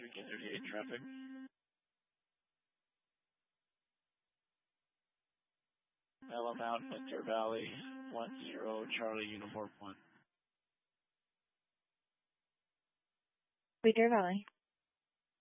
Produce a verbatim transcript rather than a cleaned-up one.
K thirty-eight traffic. Pelham out, Winter Valley, one zero, Charlie Uniform one. Winter Valley.